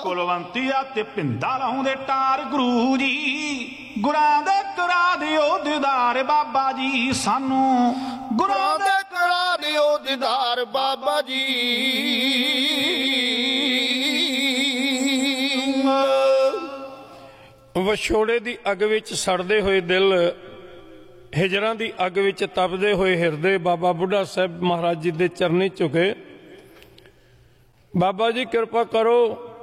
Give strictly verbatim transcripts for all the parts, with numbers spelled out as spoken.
ਕੁਲਵੰਤੀਆ ਤੇ ਪਿੰਦਾ ਲਾਉਂਦੇ ਟਾਰ ਗੁਰੂ ਜੀ, ਗੁਰਾਂ ਦੇ ਕਰਾ ਦਿਓ ਦੀਦਾਰ ਬਾਬਾ ਜੀ ਸਾਨੂੰ, ਗੁਰਾਂ ਦੇ ਕਰਾ ਦਿਓ ਦੀਦਾਰ ਬਾਬਾ ਜੀ। ਵਿਛੋੜੇ ਦੀ ਅੱਗ ਵਿੱਚ ਸੜਦੇ ਹੋਏ ਦਿਲ, ਹਿਜਰਾਂ ਦੀ ਅੱਗ ਵਿੱਚ ਤਪਦੇ ਹੋਏ ਹਿਰਦੇ ਬਾਬਾ ਬੁੱਢਾ ਸਾਹਿਬ ਮਹਾਰਾਜ ਜੀ ਦੇ ਚਰਨੀ ਝੁਕੇ। ਬਾਬਾ ਜੀ ਕਿਰਪਾ ਕਰੋ,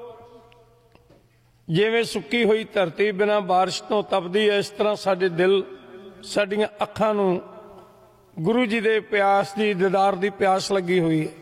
ਜਿਵੇਂ ਸੁੱਕੀ ਹੋਈ ਧਰਤੀ ਬਿਨਾਂ ਬਾਰਿਸ਼ ਤੋਂ ਤਪਦੀ ਹੈ, ਇਸ ਤਰ੍ਹਾਂ ਸਾਡੇ ਦਿਲ, ਸਾਡੀਆਂ ਅੱਖਾਂ ਨੂੰ ਗੁਰੂ ਜੀ ਦੇ ਪਿਆਸ ਦੀ, ਦੀਦਾਰ ਦੀ ਪਿਆਸ ਲੱਗੀ ਹੋਈ ਹੈ।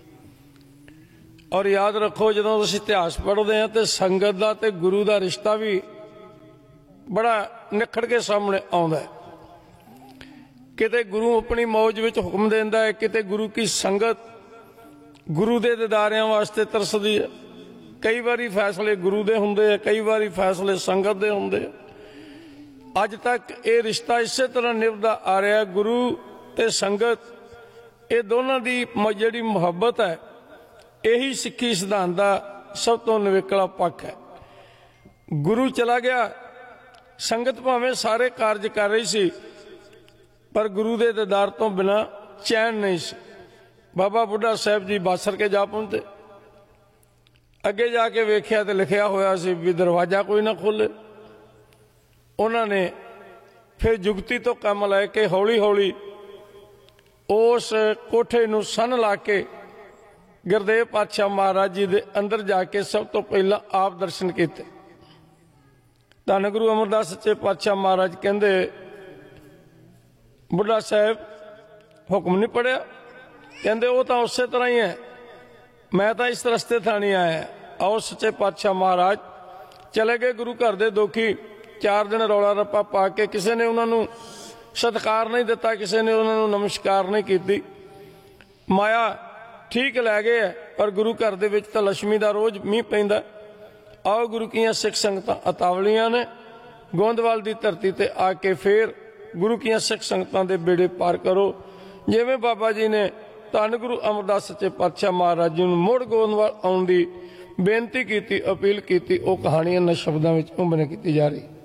ਔਰ ਯਾਦ ਰੱਖੋ, ਜਦੋਂ ਅਸੀਂ ਇਤਿਹਾਸ ਪੜ੍ਹਦੇ ਹਾਂ ਤੇ ਸੰਗਤ ਦਾ ਤੇ ਗੁਰੂ ਦਾ ਰਿਸ਼ਤਾ ਵੀ ਬੜਾ ਨਿਖੜ ਕੇ ਸਾਹਮਣੇ ਆਉਂਦਾ ਹੈ। ਕਿਤੇ ਗੁਰੂ ਆਪਣੀ ਮੌਜ ਵਿੱਚ ਹੁਕਮ ਦਿੰਦਾ ਹੈ, ਕਿਤੇ ਗੁਰੂ ਕੀ ਸੰਗਤ ਗੁਰੂ ਦੇ ਦੀਦਾਰਿਆਂ ਵਾਸਤੇ ਤਰਸਦੀ ਹੈ। ਕਈ ਵਾਰੀ ਫੈਸਲੇ ਗੁਰੂ ਦੇ ਹੁੰਦੇ ਆ, ਕਈ ਵਾਰੀ ਫੈਸਲੇ ਸੰਗਤ ਦੇ ਹੁੰਦੇ ਆ। ਅੱਜ ਤੱਕ ਇਹ ਰਿਸ਼ਤਾ ਇਸੇ ਤਰ੍ਹਾਂ ਨਿਭਦਾ ਆ ਰਿਹਾ। ਗੁਰੂ ਤੇ ਸੰਗਤ, ਇਹ ਦੋਨਾਂ ਦੀ ਜਿਹੜੀ ਮੁਹੱਬਤ ਹੈ, ਇਹੀ ਸਿੱਖੀ ਸਿਧਾਂਤ ਦਾ ਸਭ ਤੋਂ ਨਿਵੇਕਲਾ ਪੱਖ ਹੈ। ਗੁਰੂ ਚਲਾ ਗਿਆ, ਸੰਗਤ ਭਾਵੇਂ ਸਾਰੇ ਕਾਰਜ ਕਰ ਰਹੀ ਸੀ, ਪਰ ਗੁਰੂ ਦੇ ਦੀਦਾਰ ਤੋਂ ਬਿਨਾਂ ਚੈਨ ਨਹੀਂ ਸੀ। ਬਾਬਾ ਬੁੱਢਾ ਸਾਹਿਬ ਜੀ ਬਾਸਰ ਕੇ ਜਾ ਪਹੁੰਚੇ। ਅੱਗੇ ਜਾ ਕੇ ਵੇਖਿਆ ਤੇ ਲਿਖਿਆ ਹੋਇਆ ਸੀ ਵੀ ਦਰਵਾਜ਼ਾ ਕੋਈ ਨਾ ਖੋਲੇ। ਉਹਨਾਂ ਨੇ ਫਿਰ ਜੁਗਤੀ ਤੋਂ ਕੰਮ ਲੈ ਕੇ ਹੌਲੀ ਹੌਲੀ ਉਸ ਕੋਠੇ ਨੂੰ ਸੰਨ ਲਾ ਕੇ ਗੁਰਦੇਵ ਪਾਤਸ਼ਾਹ ਮਹਾਰਾਜ ਜੀ ਦੇ ਅੰਦਰ ਜਾ ਕੇ ਸਭ ਤੋਂ ਪਹਿਲਾਂ ਆਪ ਦਰਸ਼ਨ ਕੀਤੇ। ਧੰਨ ਗੁਰੂ ਅਮਰਦਾਸ ਸੱਚੇ ਪਾਤਸ਼ਾਹ ਮਹਾਰਾਜ ਕਹਿੰਦੇ, ਬੁੱਢਾ ਸਾਹਿਬ ਹੁਕਮ ਨਹੀਂ ਪੜਿਆ? ਕਹਿੰਦੇ ਉਹ ਤਾਂ ਉਸੇ ਤਰ੍ਹਾਂ ਹੀ ਹੈ, ਮੈਂ ਤਾਂ ਇਸ ਰਸਤੇ ਥਾਂ ਨਹੀਂ ਆਇਆ। ਆਓ ਸੱਚੇ ਪਾਤਸ਼ਾਹ ਮਹਾਰਾਜ ਚਲੇ ਗਏ ਗੁਰੂ ਘਰ ਦੇ ਦੋਖੀ। ਚਾਰ ਦਿਨ ਰੌਲਾ ਰੱਪਾ ਪਾ ਕੇ ਕਿਸੇ ਨੇ ਉਹਨਾਂ ਨੂੰ ਸਤਿਕਾਰ ਨਹੀਂ ਦਿੱਤਾ, ਕਿਸੇ ਨੇ ਉਹਨਾਂ ਨੂੰ ਨਮਸਕਾਰ ਨਹੀਂ ਕੀਤੀ। ਮਾਇਆ ਠੀਕ ਲੈ ਗਏ, ਪਰ ਗੁਰੂ ਘਰ ਦੇ ਵਿੱਚ ਤਾਂ ਲక్ష్ਮੀ ਦਾ ਰੋਜ਼ ਮੀਂਹ ਪੈਂਦਾ। ਆਓ ਗੁਰੂ ਕੀਆਂ ਸਿੱਖ ਸੰਗਤਾਂ ਅਤਾਵਲੀਆਂ ਨੇ, ਗੋਂਦਵਾਲ ਦੀ ਧਰਤੀ ਤੇ ਆ ਕੇ ਫੇਰ ਗੁਰੂ ਕੀਆਂ ਸਿੱਖ ਸੰਗਤਾਂ ਦੇ ਬੇੜੇ ਪਾਰ ਕਰੋ। ਜਿਵੇਂ ਬਾਬਾ ਜੀ ਨੇ ਧੰਨ ਗੁਰੂ ਅਮਰਦਾਸ ਸੱਚੇ ਪਾਤਸ਼ਾਹ ਮਹਾਰਾਜ ਜੀ ਨੂੰ ਮੁੜ ਗੋਂਦਵਾਲ ਆਉਣ ਦੀ ਬੇਨਤੀ ਕੀਤੀ, ਅਪੀਲ ਕੀਤੀ, ਉਹ ਕਹਾਣੀ ਇਹਨਾਂ ਸ਼ਬਦਾਂ ਵਿੱਚ ਉਮਰ ਕੀਤੀ ਜਾ ਰਹੀ।